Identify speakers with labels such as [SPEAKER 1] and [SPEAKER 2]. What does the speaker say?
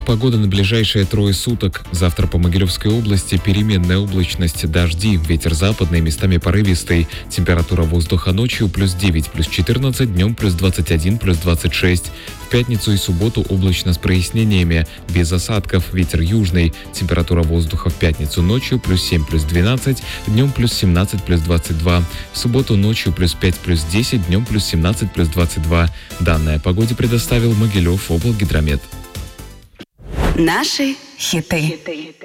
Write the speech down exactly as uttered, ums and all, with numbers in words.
[SPEAKER 1] Погода на ближайшие трое суток. Завтра по Могилевской области переменная облачность, дожди, ветер западный, местами порывистый. Температура воздуха ночью плюс девять, плюс четырнадцать, днем плюс двадцать один, плюс двадцать шесть. В пятницу и субботу облачно с прояснениями, без осадков, ветер южный. Температура воздуха в пятницу ночью плюс семь, плюс двенадцать, днем плюс семнадцать, плюс двадцать два. В субботу ночью плюс пять, плюс десять, днем плюс семнадцать, плюс двадцать два. Данные о погоде предоставил Могилев облгидромет.
[SPEAKER 2] Наши хиты.